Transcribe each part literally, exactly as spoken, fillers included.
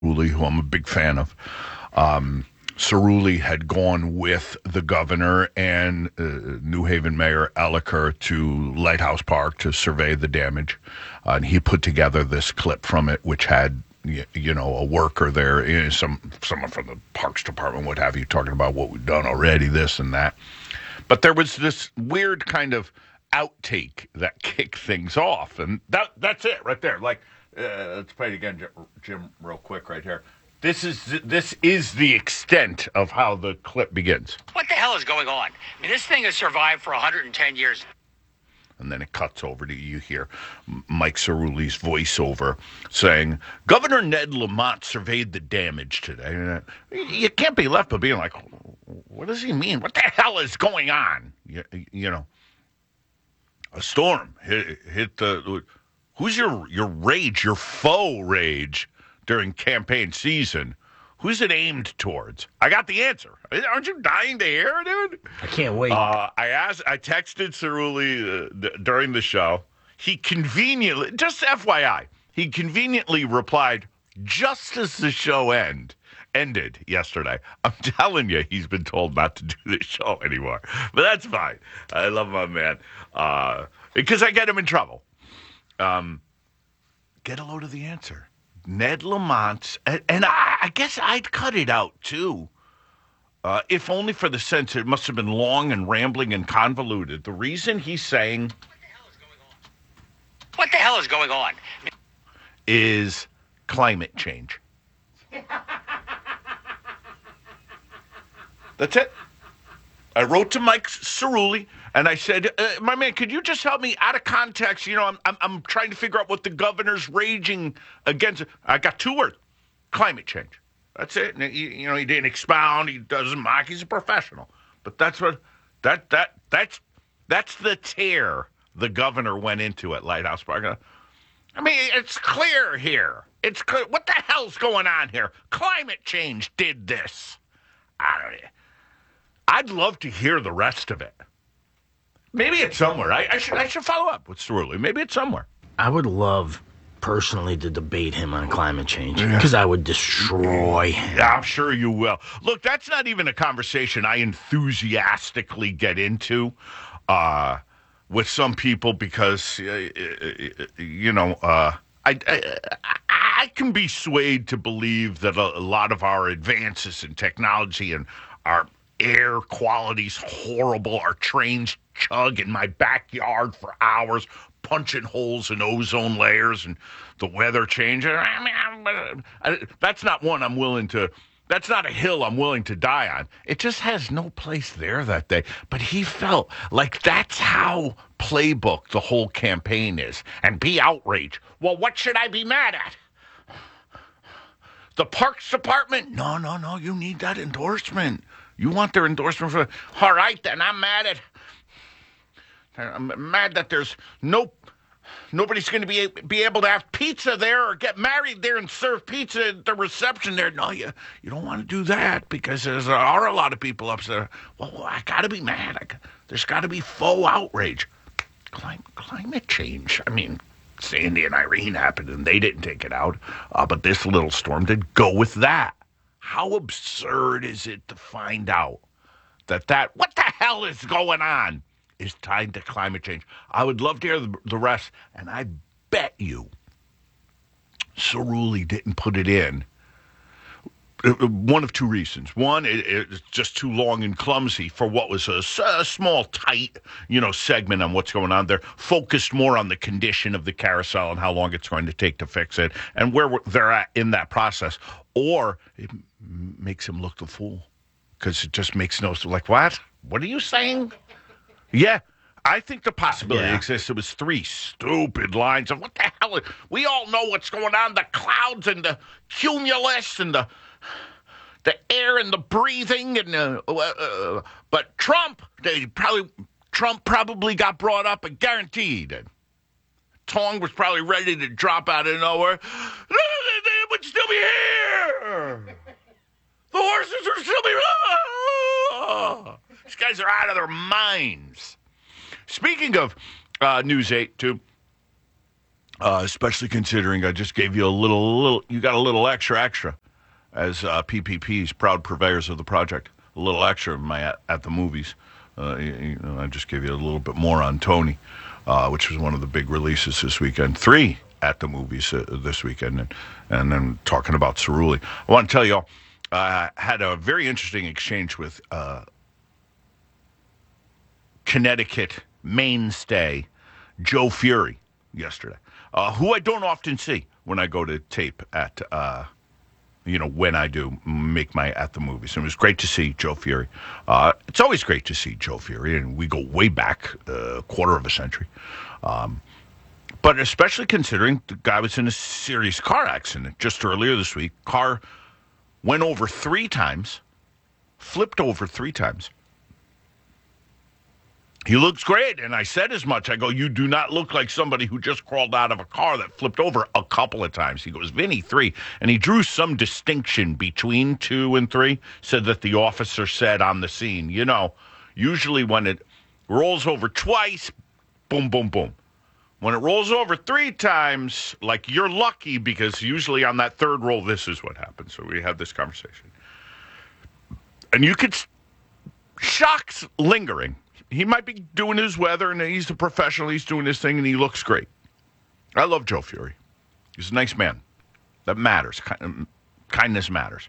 Cerulli, who I'm a big fan of. Um, Cerulli had gone with the governor and uh, New Haven Mayor Elicker to Lighthouse Park to survey the damage. Uh, and he put together this clip from it, which had, you know, a worker there, you know, some someone from the Parks Department, what have you, talking about what we've done already, this and that. But there was this weird kind of outtake that kicked things off. And that that's it right there. Like, uh, let's play it again, Jim, Jim, real quick right here. This is this is the extent of how the clip begins. What the hell is going on? I mean, this thing has survived for one hundred ten years. And then it cuts over to you hear Mike Cerulli's voiceover saying, Governor Ned Lamont surveyed the damage today. You can't be left but being like, what does he mean? What the hell is going on? You, you know, a storm hit, hit the... Who's your, your rage, your faux rage during campaign season? Who's it aimed towards? I got the answer. Aren't you dying to hear, dude? I can't wait. Uh, I asked. I texted Cerulli uh, d- during the show. He conveniently, just F Y I, he conveniently replied just as the show end ended yesterday. I'm telling you, he's been told not to do this show anymore. But that's fine. I love my man uh, because I get him in trouble. Um, get a load of the answer. Ned Lamont, and, and I, I guess I'd cut it out too, uh, if only for the sense it must have been long and rambling and convoluted. The reason he's saying, What the hell is going on? is climate change. That's it. I wrote to Mike Cerulli, and I said, uh, my man, could you just help me out of context? You know, I'm, I'm I'm trying to figure out what the governor's raging against. I got two words, climate change. That's it. And he, you know, he didn't expound. He doesn't mock. He's a professional. But that's what, that that that's that's the tear the governor went into at Lighthouse Park. I mean, it's clear here. It's clear. What the hell's going on here? Climate change did this. I don't know. I'd love to hear the rest of it. Maybe it's somewhere. I, I should I should follow up with Cerulli. Maybe it's somewhere. I would love personally to debate him on climate change because I would destroy him. Yeah, I'm sure you will. Look, that's not even a conversation I enthusiastically get into uh, with some people because, uh, you know, uh, I, I I can be swayed to believe that a, a lot of our advances in technology and our air quality's horrible. Our trains chug in my backyard for hours, punching holes in ozone layers, and the weather changing. I mean, I'm, I, that's not one I'm willing to. That's not a hill I'm willing to die on. It just has no place there that day. But he felt like that's how playbook the whole campaign is, and be outraged. Well, what should I be mad at? The Parks Department? No, no, no. You need that endorsement. You want their endorsement for, all right, then I'm mad at, I'm mad that there's no, nobody's going to be be able to have pizza there or get married there and serve pizza at the reception there. No, you, you don't want to do that because there are a lot of people upset. Well, I got to be mad. I, there's got to be faux outrage. Clim- climate change. I mean, Sandy and Irene happened and they didn't take it out, uh, but this little storm did go with that. How absurd is it to find out that that, what the hell is going on, is tied to climate change? I would love to hear the, the rest, and I bet you Cerulli didn't put it in. One of two reasons. One, it, it's just too long and clumsy for what was a, a small, tight, you know, segment on what's going on there. Focused more on the condition of the carousel and how long it's going to take to fix it and where they're at in that process. Or it makes him look the fool because it just makes no, like, what? What are you saying? Yeah. I think the possibility yeah. exists. It was three stupid lines of what the hell. Is, we all know what's going on. The clouds and the cumulus and the the air and the breathing and the, uh, uh, but Trump, they probably Trump probably got brought up and guaranteed. And Tong was probably ready to drop out of nowhere. They would still be here. The horses are still be here. Oh, these guys are out of their minds. Speaking of uh, News eight, too, uh, especially considering I just gave you a little, little you got a little extra, extra as uh, P P Ps, proud purveyors of the project. A little extra in my at, at the movies. Uh, you, you know, I just gave you a little bit more on Tony, uh, which was one of the big releases this weekend. Three at the movies uh, this weekend, and, and then talking about Cerulli. I want to tell you all, I uh, had a very interesting exchange with uh, Connecticut mainstay Joe Fury yesterday, uh, who I don't often see when I go to tape at, uh, you know, when I do make my at the movies. And it was great to see Joe Fury. Uh, it's always great to see Joe Fury, and we go way back a uh, quarter of a century. Um, but especially considering the guy was in a serious car accident just earlier this week. Car went over three times, flipped over three times. He looks great, and I said as much. I go, you do not look like somebody who just crawled out of a car that flipped over a couple of times. He goes, Vinny, three. And he drew some distinction between two and three, said that the officer said on the scene, you know, usually when it rolls over twice, boom, boom, boom. When it rolls over three times, like you're lucky because usually on that third roll, this is what happens. So we had this conversation. And you could, shock's lingering. He might be doing his weather, and he's a professional. He's doing his thing, and he looks great. I love Joe Fury. He's a nice man. That matters. Kindness matters.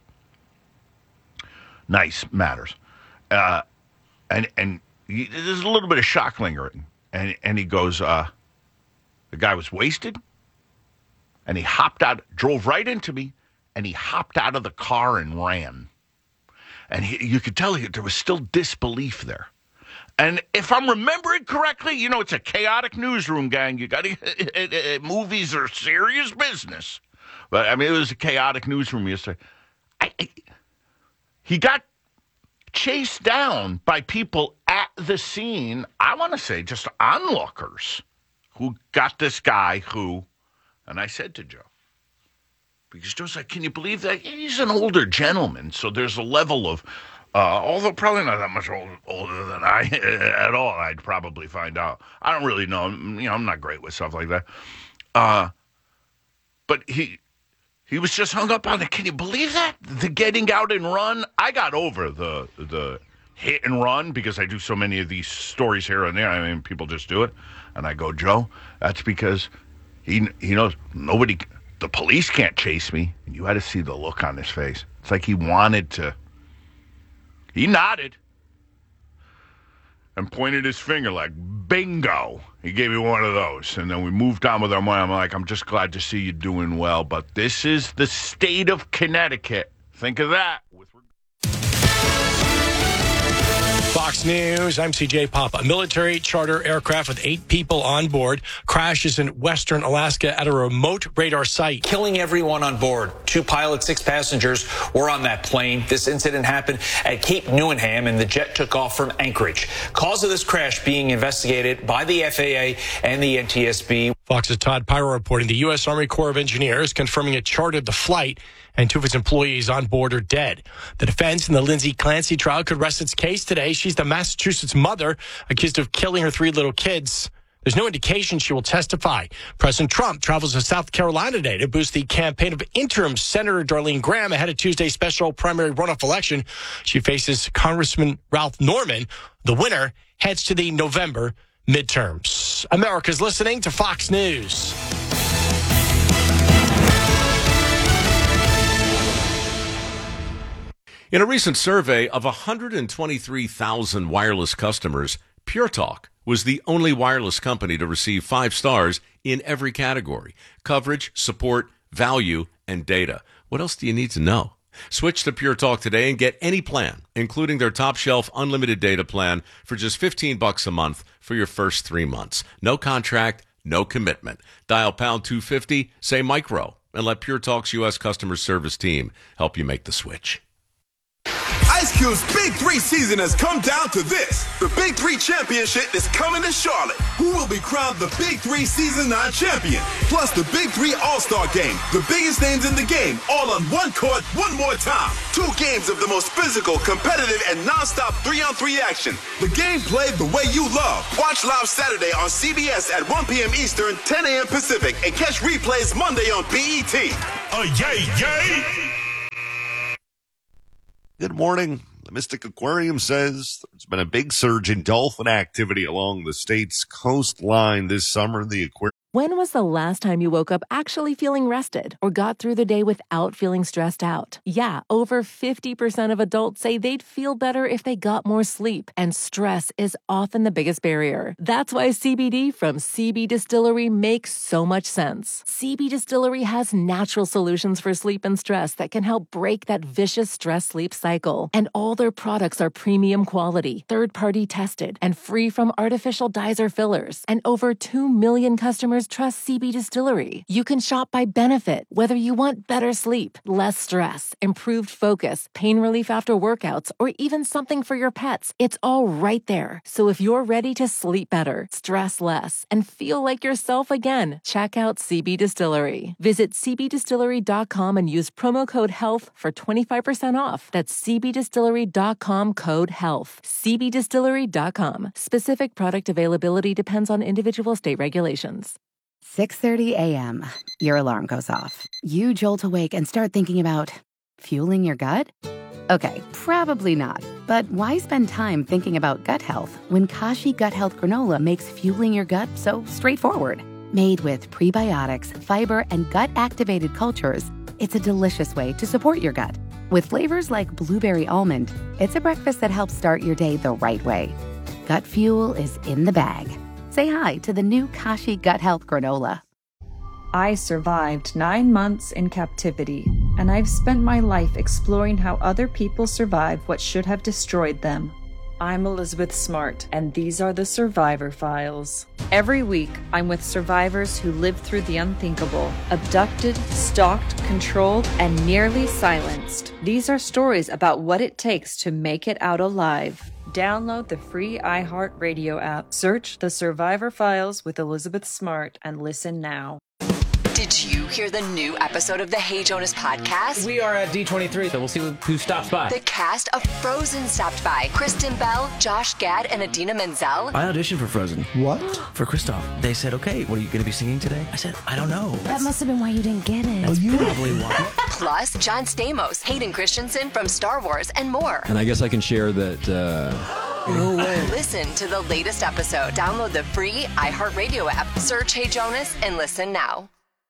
Nice matters. Uh, and and he, there's a little bit of shock lingering. And, and he goes, uh, the guy was wasted, and he hopped out, drove right into me, and he hopped out of the car and ran. And he, you could tell he, there was still disbelief there. And if I'm remembering correctly, you know, it's a chaotic newsroom, gang. You got to, movies are serious business. But, I mean, it was a chaotic newsroom yesterday. I, I, he got chased down by people at the scene, I want to say just onlookers, who got this guy who, and I said to Joe, because Joe's like, can you believe that? He's an older gentleman, so there's a level of, Uh, although probably not that much old, older than I at all, I'd probably find out. I don't really know. You know, I'm not great with stuff like that. Uh, but he he was just hung up on it. Can you believe that? The getting out and run. I got over the the hit and run because I do so many of these stories here and there. I mean, people just do it, and I go, Joe, that's because he he knows nobody. The police can't chase me. And you had to see the look on his face. It's like he wanted to. He nodded and pointed his finger like, bingo. He gave me one of those. And then we moved on with our money. I'm like, I'm just glad to see you doing well. But this is the state of Connecticut. Think of that. With Fox News, I'm C J Papa. A military charter aircraft with eight people on board crashes in western Alaska at a remote radar site, killing everyone on board. Two pilots, six passengers were on that plane. This incident happened at Cape Newenham, and the jet took off from Anchorage. Cause of this crash being investigated by the F A A and the N T S B. Fox's Todd Pyro reporting the U S Army Corps of Engineers confirming it chartered the flight and two of its employees on board are dead. The defense in the Lindsay Clancy trial could rest its case today. She's the Massachusetts mother accused of killing her three little kids. There's no indication she will testify. President Trump travels to South Carolina today to boost the campaign of interim Senator Darlene Graham ahead of Tuesday's special primary runoff election. She faces Congressman Ralph Norman. The winner heads to the November midterms. America's listening to Fox News. In a recent survey of one hundred twenty-three thousand wireless customers, Pure Talk was the only wireless company to receive five stars in every category: coverage, support, value, and data. What else do you need to know? Switch to Pure Talk today and get any plan, including their top shelf unlimited data plan for just fifteen bucks a month for your first three months. No contract, no commitment. Dial pound two fifty, say micro, and let Pure Talk's U S customer service team help you make the switch. I Ice Cube's Big Three season has come down to this. The Big Three Championship is coming to Charlotte. Who will be crowned the Big Three Season nine champion? Plus the Big Three All-Star Game. The biggest names in the game, all on one court, one more time. Two games of the most physical, competitive, and non-stop three-on-three action. The game played the way you love. Watch live Saturday on C B S at one p.m. Eastern, ten a.m. Pacific, and catch replays Monday on B E T. Oh, yay, yay! Good morning. The Mystic Aquarium says there's been a big surge in dolphin activity along the state's coastline this summer. The aquarium. When was the last time you woke up actually feeling rested or got through the day without feeling stressed out? Yeah, over fifty percent of adults say they'd feel better if they got more sleep, and stress is often the biggest barrier. That's why C B D from C B Distillery makes so much sense. C B Distillery has natural solutions for sleep and stress that can help break that vicious stress-sleep cycle. And all their products are premium quality, third-party tested, and free from artificial dyes or fillers. And over two million customers trust C B Distillery. You can shop by benefit, whether you want better sleep, less stress, improved focus, pain relief after workouts, or even something for your pets. It's all right there. So if you're ready to sleep better, stress less, and feel like yourself again, check out C B Distillery. Visit c b distillery dot com and use promo code HEALTH for twenty-five percent off. That's c b distillery dot com code HEALTH. c b distillery dot com. Specific product availability depends on individual state regulations. six thirty a.m. Your alarm goes off. You jolt awake and start thinking about fueling your gut? Okay, probably not. But why spend time thinking about gut health when Kashi Gut Health Granola makes fueling your gut so straightforward? Made with prebiotics, fiber, and gut-activated cultures, it's a delicious way to support your gut. With flavors like blueberry almond, it's a breakfast that helps start your day the right way. Gut fuel is in the bag. Say hi to the new Kashi Gut Health Granola. I survived nine months in captivity, and I've spent my life exploring how other people survive what should have destroyed them. I'm Elizabeth Smart, and these are the Survivor Files. Every week, I'm with survivors who lived through the unthinkable, abducted, stalked, controlled, and nearly silenced. These are stories about what it takes to make it out alive. Download the free iHeartRadio app. Search The Survivor Files with Elizabeth Smart and listen now. Did you hear the new episode of the Hey Jonas podcast? We are at D twenty-three, so we'll see who stops by. The cast of Frozen stopped by. Kristen Bell, Josh Gad, and Idina Menzel. I auditioned for Frozen. What? For Kristoff. They said, okay, what are you going to be singing today? I said, I don't know. That must have been why you didn't get it. That's oh, you probably why. Plus, John Stamos, Hayden Christensen from Star Wars, and more. And I guess I can share that... Uh... No way. Listen to the latest episode. Download the free iHeartRadio app. Search Hey Jonas and listen now.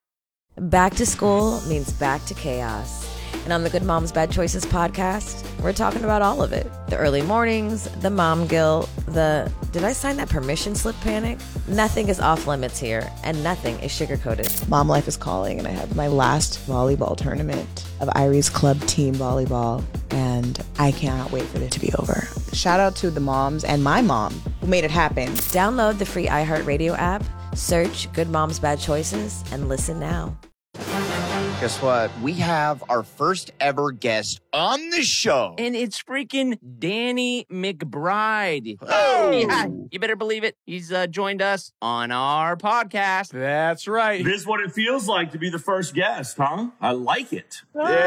Back to school means back to chaos. And on the Good Moms Bad Choices podcast, we're talking about all of it. The early mornings, the mom guilt, the did I sign that permission slip panic? Nothing is off limits here, and nothing is sugar-coated. Mom life is calling, and I have my last volleyball tournament of Irie's club team volleyball, and I cannot wait for it to be over. Shout out to the moms and my mom who made it happen. Download the free iHeartRadio app, search Good Moms Bad Choices, and listen now. Guess what? We have our first ever guest on the show. And it's freaking Danny McBride. Oh! Yeah, you better believe it. He's uh, joined us on our podcast. That's right. This is what it feels like to be the first guest, huh? I like it.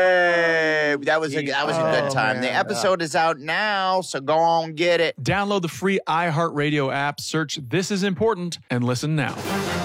Yay! That was a, that was a good time. Oh, the episode is out now, so go on, get it. Download the free iHeartRadio app, search This Is Important, and listen now.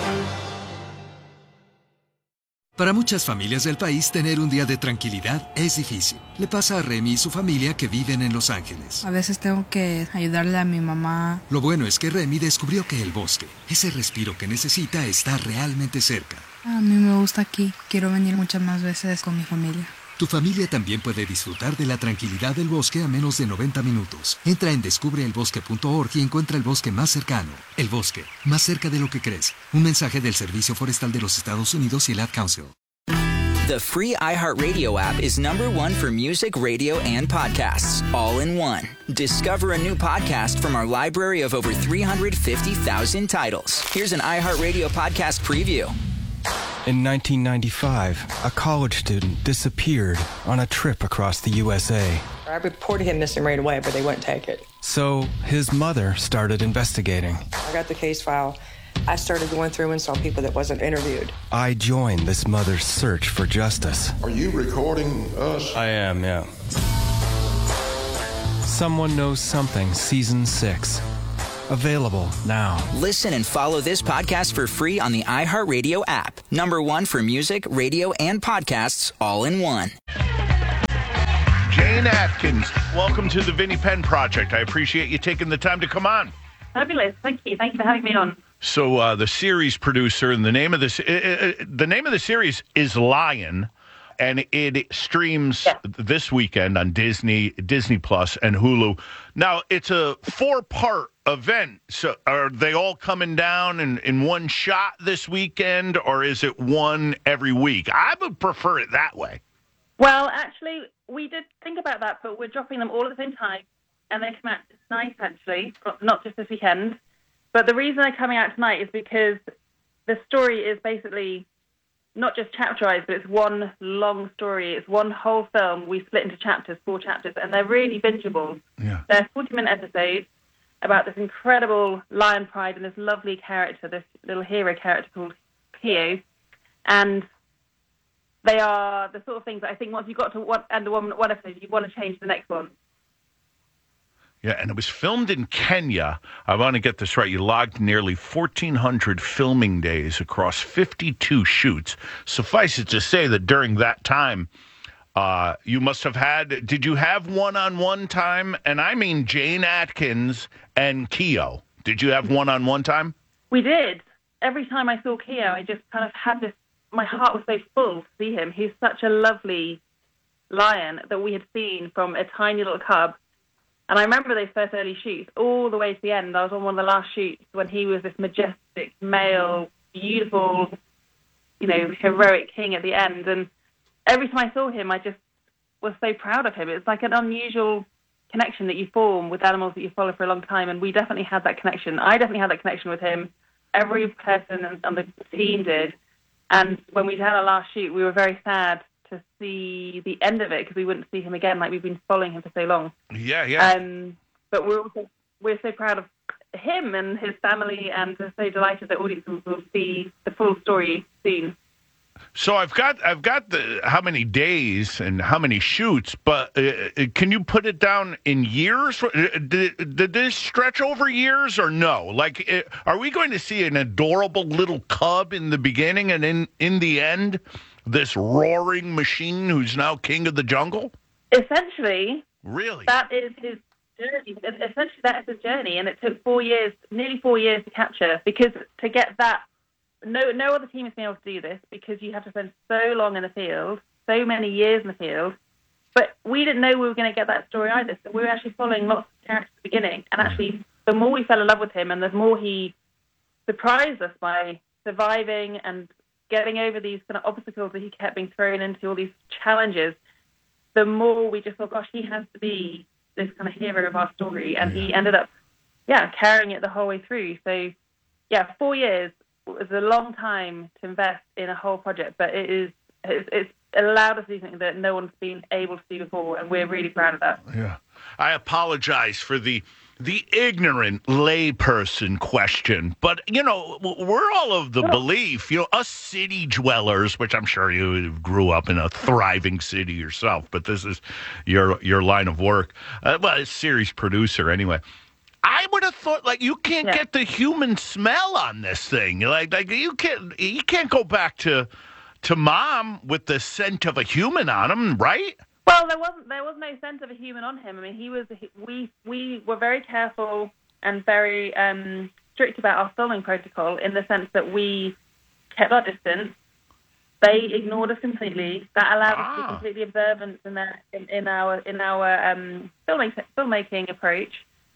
Para muchas familias del país, tener un día de tranquilidad es difícil. Le pasa a Remy y su familia que viven en Los Ángeles. A veces tengo que ayudarle a mi mamá. Lo bueno es que Remy descubrió que el bosque, ese respiro que necesita, está realmente cerca. A mí me gusta aquí. Quiero venir muchas más veces con mi familia. Tu familia también puede disfrutar de la tranquilidad del bosque a menos de noventa minutos. Entra en descubre el bosque punto org y encuentra el bosque más cercano. El bosque, más cerca de lo que crees. Un mensaje del Servicio Forestal de los Estados Unidos y el Ad Council. The free iHeartRadio app is number one for music, radio, and podcasts, all in one. Discover a new podcast from our library of over three hundred fifty thousand titles. Here's an iHeartRadio podcast preview. In nineteen ninety-five, a college student disappeared on a trip across the U S A. I reported him missing right away, but they wouldn't take it. So his mother started investigating. I got the case file. I started going through and saw people that wasn't interviewed. I joined this mother's search for justice. Are you recording us? I am, yeah. Someone Knows Something, Season six. Available now. Listen and follow this podcast for free on the iHeartRadio app. Number one for music, radio, and podcasts all in one. Jane Atkins, welcome to the Vinnie Penn Project. I appreciate you taking the time to come on. Fabulous. Thank you. Thank you for having me on. So uh, the series producer, and the name of this, uh, uh, the name of the series is Lion, and it streams yeah. this weekend on Disney, Disney Plus, and Hulu. Now it's a four-part event. So are they all coming down in, in one shot this weekend, or is it one every week? I would prefer it that way. Well, actually, we did think about that, but we're dropping them all at the same time, and they come out tonight, actually, not just this weekend. But the reason they're coming out tonight is because the story is basically not just chapterized, but it's one long story. It's one whole film. We split into chapters, four chapters, and they're really bingeable. Yeah. They're forty-minute episodes about this incredible lion pride and this lovely character, this little hero character called Pio. And they are the sort of things that I think once you've got to one, end one, one episode, you want to change the next one. Yeah, and it was filmed in Kenya. I want to get this right. You logged nearly fourteen hundred filming days across fifty-two shoots. Suffice it to say that during that time, uh, you must have had, did you have one-on-one time? And I mean Jane Atkins and Keo. Did you have one-on-one time? We did. Every time I saw Keo, I just kind of had this, my heart was so full to see him. He's such a lovely lion that we had seen from a tiny little cub. And I remember those first early shoots all the way to the end. I was on one of the last shoots when he was this majestic, male, beautiful, you know, heroic king at the end. And every time I saw him, I just was so proud of him. It's like an unusual connection that you form with animals that you follow for a long time. And we definitely had that connection. I definitely had that connection with him. Every person on the team did. And when we had our last shoot, we were very sad to see the end of it because we wouldn't see him again, like we've been following him for so long. Yeah, yeah. Um, but we're also, we're so proud of him and his family, and we're so delighted that audiences will see the full story soon. So I've got I've got the how many days and how many shoots, but uh, can you put it down in years? Did, did this stretch over years or no? Like, uh, are we going to see an adorable little cub in the beginning and in in the end? This roaring machine who's now king of the jungle? Essentially. Really? That is his journey. Essentially, that is his journey, and it took four years, nearly four years to capture, because to get that, no no other team has been able to do this, because you have to spend so long in the field, so many years in the field, but we didn't know we were going to get that story either, so we were actually following lots of characters at the beginning, and actually, the more we fell in love with him, and the more he surprised us by surviving and getting over these kind of obstacles that he kept being thrown into, all these challenges, the more we just thought, gosh, he has to be this kind of hero of our story. And yeah. he ended up, yeah, carrying it the whole way through. So, yeah, four years was a long time to invest in a whole project, but it is, it's, it's allowed us to do something that no one's been able to do before, and we're really proud of that. Yeah. I apologize for the the ignorant layperson question, but, you know, we're all of the belief, you know, us city dwellers, which I'm sure you grew up in a thriving city yourself, but this is your your line of work. Uh, well, it's series producer anyway. I would have thought, like, you can't yeah. get the human smell on this thing. Like, like you can't you can't go back to to mom with the scent of a human on him, right? Well, there wasn't. There was no sense of a human on him. I mean, he was. We we were very careful and very um, strict about our filming protocol in the sense that we kept our distance. They ignored us completely. That allowed ah. us to be completely observant in, their, in, in our in our um, filmmaking filmmaking approach,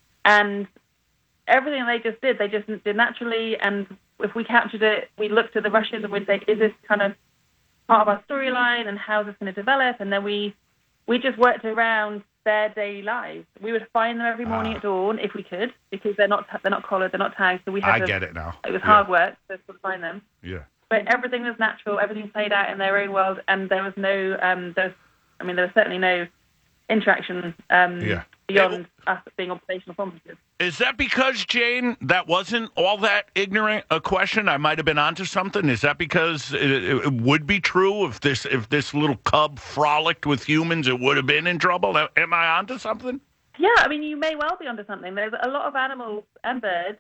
and everything they just did, they just did naturally. And if we captured it, we looked at the rushes and we'd say, "Is this kind of part of our storyline? And how's this going to develop?" And then we. We just worked around their daily lives. We would find them every morning ah. at dawn if we could, because they're not they're not collared, they're not tagged. So we had I to, get it now. It was yeah. hard work to find them. Yeah. where everything was natural, everything played out in their own world, and there was no, um, there was, I mean, there was certainly no interaction um, Yeah. beyond us being observational performances. Is that because, Jane, that wasn't all that ignorant a question? I might have been onto something. Is that because it, it would be true if this if this little cub frolicked with humans, it would have been in trouble? Am I onto something? Yeah, I mean, you may well be onto something. There's a lot of animals and birds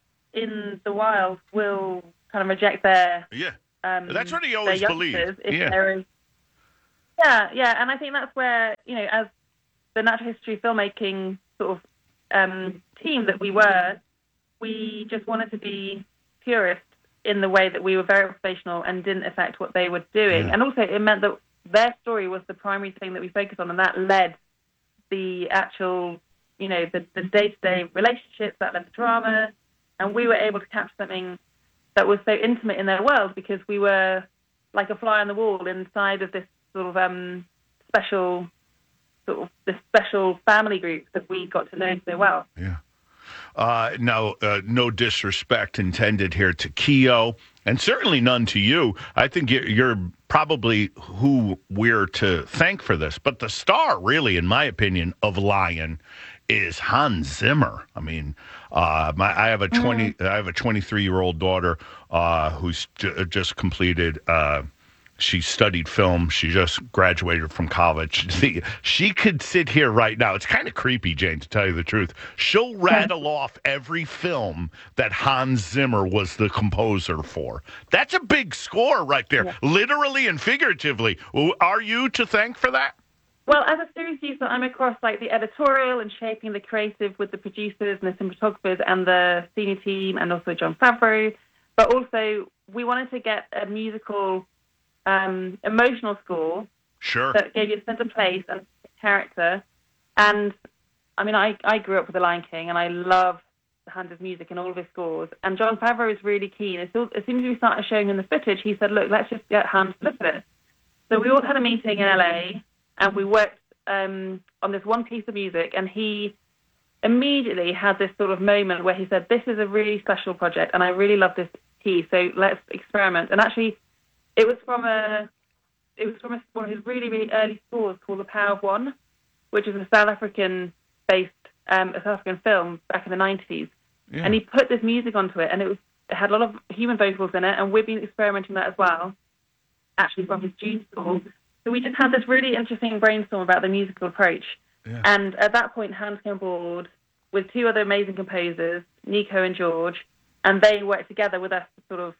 in the wild will kind of reject their yeah. Um, That's what he their always youngsters believed. if Yeah. there is- yeah, yeah, and I think that's where, you know, as the natural history filmmaking sort of um, team that we were, we just wanted to be purist in the way that we were very observational and didn't affect what they were doing. Yeah. And also it meant that their story was the primary thing that we focused on, and that led the actual, you know, the, the day-to-day relationships, that led the drama, and we were able to capture something that was so intimate in their world because we were like a fly on the wall inside of this sort of um, special, sort of this special family group that we got to know so well. Yeah. Uh, now, uh, no disrespect intended here to Keo, and certainly none to you. I think you're, you're probably who we're to thank for this. But the star, really, in my opinion, of Lion is Hans Zimmer. I mean, uh, my, I have a twenty, mm. I have a twenty-three-year-old daughter uh, who's j- just completed. Uh, She studied film. She just graduated from college. See, she could sit here right now. It's kind of creepy, Jane, to tell you the truth. She'll rattle off every film that Hans Zimmer was the composer for. That's a big score right there, yeah. Literally and figuratively. Are you to thank for that? Well, as a series user, I'm across like the editorial and shaping the creative with the producers and the cinematographers and the senior team and also Jon Favreau. But also, we wanted to get a musical... Um, emotional score sure. that gave you a sense of place and character. And, I mean, I, I grew up with The Lion King, and I love Hans' music and all of his scores. And Jon Favreau is really keen. As soon as we started showing him the footage, he said, look, let's just get Hans to look at it. So we all had a meeting in L A, and we worked um, on this one piece of music, and he immediately had this sort of moment where he said, this is a really special project, and I really love this piece, so let's experiment. And actually... It was from a, it was from a, one of his really, really early scores called The Power of One, which is a South African-based, um, a South African film back in the nineties. Yeah. And he put this music onto it, and it was it had a lot of human vocals in it, and we've been experimenting that as well, actually from his June score. So we just had this really interesting brainstorm about the musical approach. Yeah. And at that point, Hans came aboard with two other amazing composers, Nico and George, and they worked together with us to sort of...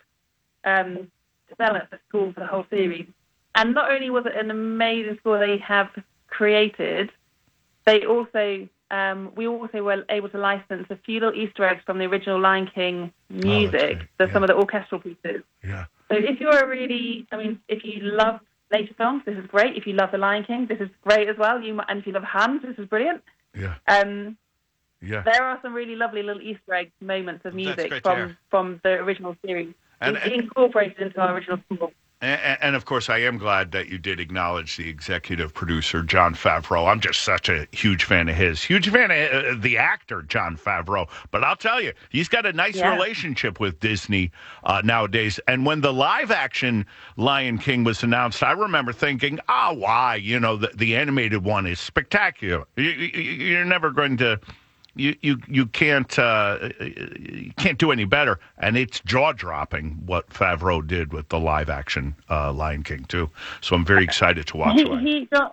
Um, develop the score for the whole series. And not only was it an amazing score they have created, they also um, we also were able to license a few little Easter eggs from the original Lion King music, oh, so yeah. some of the orchestral pieces. Yeah. So if you're a really, I mean, if you love later films, this is great. If you love The Lion King, this is great as well. You might, and if you love Hans, this is brilliant. Yeah. Um, yeah. There are some really lovely little Easter egg moments of music from, from the original series. And, it's incorporated into our original score. And, and, of course, I am glad that you did acknowledge the executive producer, Jon Favreau. I'm just such a huge fan of his. Huge fan of uh, the actor, Jon Favreau. But I'll tell you, he's got a nice yeah. relationship with Disney uh, nowadays. And when the live-action Lion King was announced, I remember thinking, oh, why? You know, the, the animated one is spectacular. You, you, you're never going to... You you you can't uh, you can't do any better, and it's jaw dropping what Favreau did with the live action uh, Lion King too. So I'm very excited to watch he, it. He got,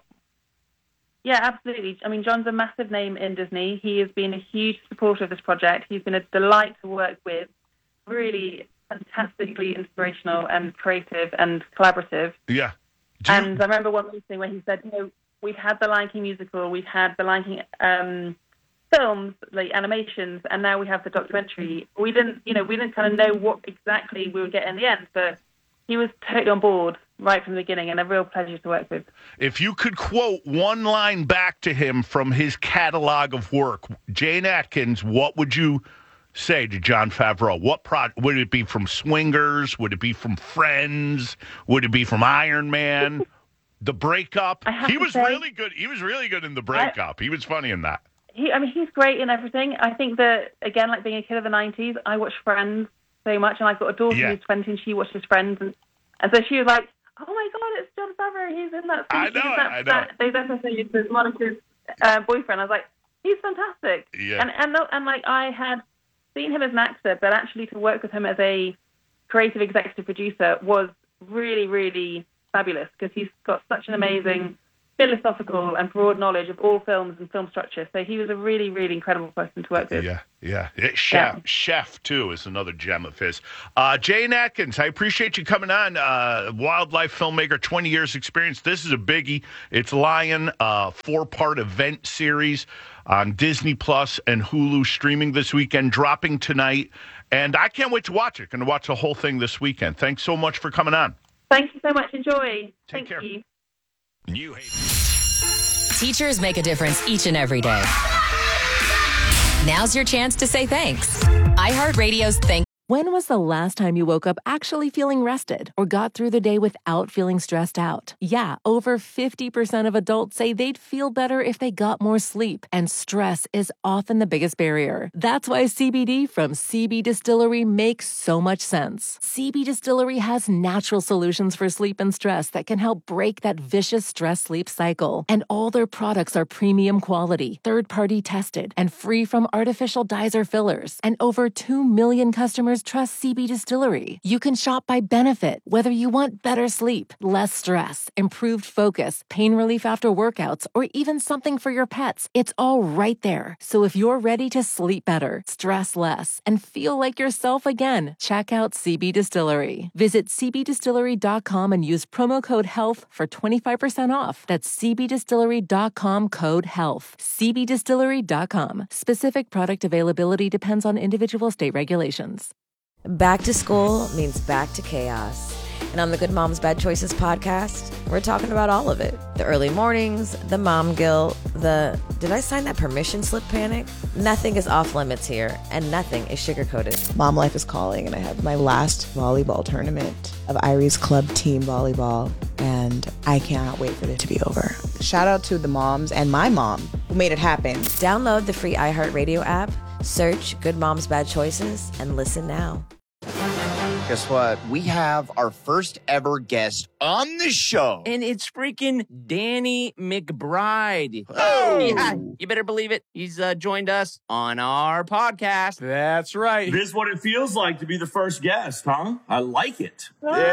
yeah, absolutely. I mean, John's a massive name in Disney. He has been a huge supporter of this project. He's been a delight to work with. Really fantastically inspirational and creative and collaborative. Yeah. You... And I remember one meeting where he said, "You know, we've had the Lion King musical, we've had the Lion King." Um, films, like animations, and now we have the documentary. We didn't, you know, we didn't kind of know what exactly we would get in the end, but he was totally on board right from the beginning, and a real pleasure to work with. If you could quote one line back to him from his catalog of work, Jane Atkins, what would you say to Jon Favreau? What pro- would it be from Swingers? Would it be from Friends? Would it be from Iron Man? The Breakup? He was say, really good. He was really good in The Breakup. I, he was funny in that. He, I mean, he's great in everything. I think that, again, like being a kid of the nineties, I watched Friends so much. And I've got a daughter Yeah. who's twenty, and she watches Friends, and, and so she was like, "Oh my God, it's Jon Favreau! He's in that." I know, He's that, I know. That, those episodes with Monica's uh, boyfriend. I was like, he's fantastic. Yeah. And and and like I had seen him as an actor, but actually to work with him as a creative executive producer was really, really fabulous because he's got such an amazing philosophical and broad knowledge of all films and film structure. So he was a really, really incredible person to work with. Yeah, yeah. Chef, Yeah. Chef, too, is another gem of his. Uh, Jane Atkins, I appreciate you coming on. Uh, wildlife filmmaker, twenty years experience. This is a biggie. It's Lion, uh, four-part event series on Disney Plus and Hulu, streaming this weekend, dropping tonight. And I can't wait to watch it. Going to watch the whole thing this weekend. Thanks so much for coming on. Thank you so much. Enjoy. Take Thank care. you. You hate Teachers make a difference each and every day. Now's your chance to say thanks. iHeartRadio's Thank. When was the last time you woke up actually feeling rested or got through the day without feeling stressed out? Yeah, over fifty percent of adults say they'd feel better if they got more sleep, and stress is often the biggest barrier. That's why C B D from C B Distillery makes so much sense. C B Distillery has natural solutions for sleep and stress that can help break that vicious stress-sleep cycle. And all their products are premium quality, third-party tested, and free from artificial dyes or fillers. And over two million customers trust C B Distillery. You can shop by benefit, whether you want better sleep, less stress, improved focus, pain relief after workouts, or even something for your pets. It's all right there. So if you're ready to sleep better, stress less, and feel like yourself again, check out C B Distillery. Visit c b distillery dot com and use promo code HEALTH for twenty-five percent off. That's c b distillery dot com code HEALTH. c b distillery dot com. Specific product availability depends on individual state regulations. Back to school means back to chaos. And on the Good Moms Bad Choices podcast, we're talking about all of it. The early mornings, the mom guilt, the did I sign that permission slip panic? Nothing is off limits here, and nothing is sugar-coated. Mom life is calling, and I have my last volleyball tournament of Irie's club team volleyball, and I cannot wait for it to be over. Shout out to the moms and my mom who made it happen. Download the free iHeartRadio app, search Good Moms Bad Choices, and listen now. Guess what? We have our first ever guest on the show. And it's freaking Danny McBride. Oh! Yeah, you better believe it. He's uh, joined us on our podcast. That's right. This is what it feels like to be the first guest, huh? I like it.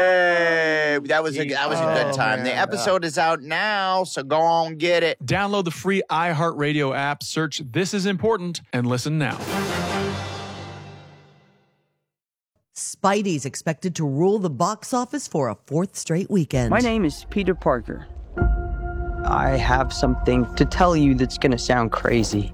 Yay! That was a that was a good Oh, time. man. The episode is out now, so go on get it. Download the free iHeartRadio app, search This Is Important, and listen now. Spidey's expected to rule the box office for a fourth straight weekend. My name is Peter Parker. I have something to tell you that's going to sound crazy.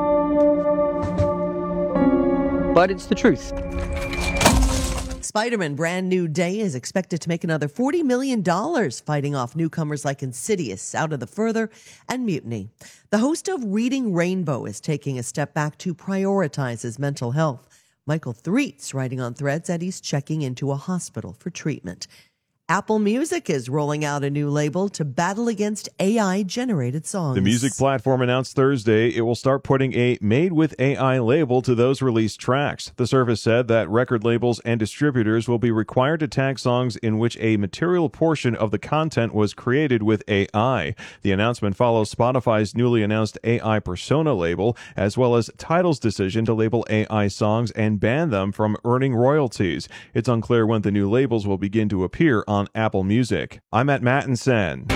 But it's the truth. Spider-Man Brand New Day is expected to make another forty million dollars, fighting off newcomers like Insidious, Out of the Further, and Mutiny. The host of Reading Rainbow is taking a step back to prioritize his mental health. Michael Threet's writing on Threads that he's checking into a hospital for treatment. Apple Music is rolling out a new label to battle against A I-generated songs. The music platform announced Thursday it will start putting a Made with A I label to those released tracks. The service said that record labels and distributors will be required to tag songs in which a material portion of the content was created with A I. The announcement follows Spotify's newly announced A I Persona label, as well as Tidal's decision to label A I songs and ban them from earning royalties. It's unclear when the new labels will begin to appear on Apple Music. I'm Matt Mattinson.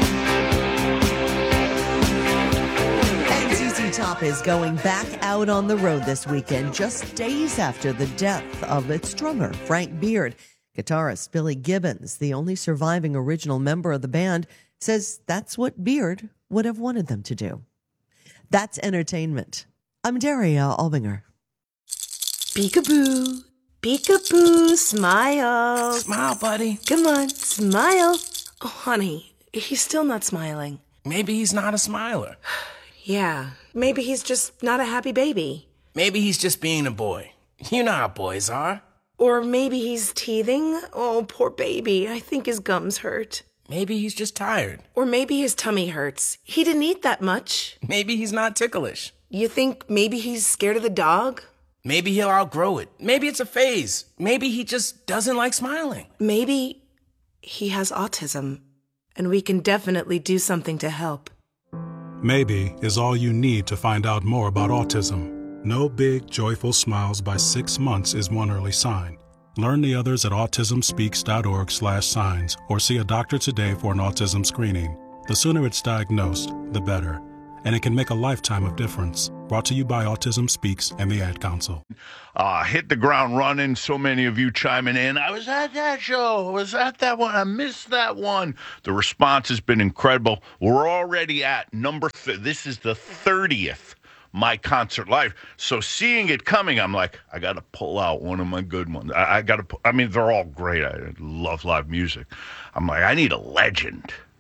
And Z Z Top is going back out on the road this weekend, just days after the death of its drummer, Frank Beard. Guitarist Billy Gibbons, the only surviving original member of the band, says that's what Beard would have wanted them to do. That's entertainment. I'm Daria Albinger. Peekaboo. Peekaboo, smile. Smile, buddy. Come on, smile. Oh, honey, he's still not smiling. Maybe he's not a smiler. Yeah, maybe he's just not a happy baby. Maybe he's just being a boy. You know how boys are. Or maybe he's teething. Oh, poor baby. I think his gums hurt. Maybe he's just tired. Or maybe his tummy hurts. He didn't eat that much. Maybe he's not ticklish. You think maybe he's scared of the dog? Maybe he'll outgrow it. Maybe it's a phase. Maybe he just doesn't like smiling. Maybe he has autism, and we can definitely do something to help. Maybe is all you need to find out more about autism. No big, joyful smiles by six months is one early sign. Learn the others at autismspeaks.org slash signs or see a doctor today for an autism screening. The sooner it's diagnosed, the better. And it can make a lifetime of difference. Brought to you by Autism Speaks and the Ad Council. Uh, hit the ground running. So many of you chiming in. I was at that show. I was at that one. I missed that one. The response has been incredible. We're already at number, th- this is the thirtieth My Concert Live. So seeing it coming, I'm like, I got to pull out one of my good ones. I, I got to, I mean, they're all great. I love live music. I'm like, I need a legend.